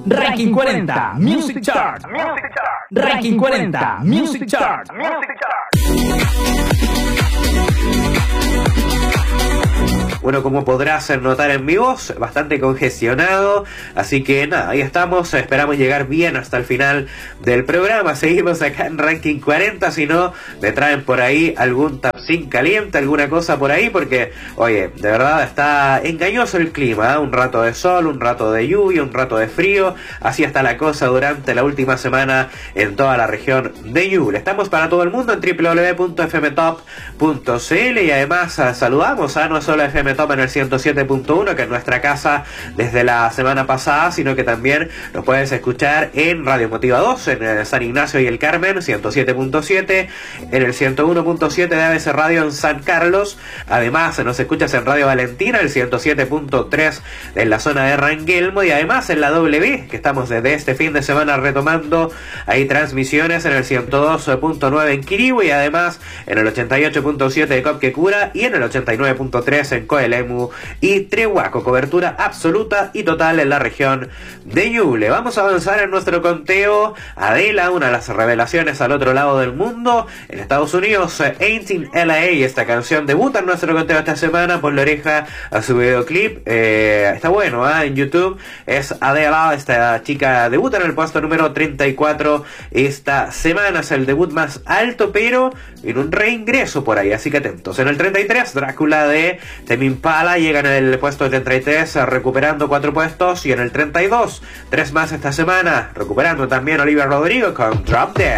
Ranking 40 Music Chart. Ranking 40 Music Chart. Bueno, como podrás notar en mi voz, bastante congestionado, así que nada, ahí estamos, esperamos llegar bien hasta el final del programa. Seguimos acá en Ranking 40, si no, me traen por ahí algún tapcín caliente, alguna cosa por ahí, porque, oye, de verdad está engañoso el clima, ¿eh? Un rato de sol, un rato de lluvia, un rato de frío, así está la cosa durante la última semana en toda la región de Ñuble. Estamos para todo el mundo en www.fmtop.cl y además saludamos a no solo FM Top en el 107.1, que es nuestra casa desde la semana pasada, sino que también nos puedes escuchar en Radio Motiva 2, en San Ignacio y el Carmen, 107.7, en el 101.7 de ABC Radio en San Carlos. Además nos escuchas en Radio Valentina, el 107.3 en la zona de Ranguelmo, y además en la W, que estamos desde este fin de semana retomando ahí transmisiones en el 102.9 en Quirihue, y además en el 88.7 de Copquecura y en el 89.3 en Coelemu y Trehuaco. Cobertura absoluta y total en la región de Ñuble. Vamos a avanzar en nuestro conteo. Adela, una de las revelaciones al otro lado del mundo, en Estados Unidos, Ain't in LA, esta canción debuta en nuestro conteo esta semana. Por la oreja a su videoclip, está bueno, en YouTube. Es Adela, esta chica debuta en el puesto número 34 esta semana. Es el debut más alto, pero en un reingreso por ahí, así que atentos. En el 33, Drácula de Tame Impala llega en el puesto 33, recuperando 4 puestos, y en el 32, 3 más esta semana, recuperando también Olivia Rodrigo con Drop Dead.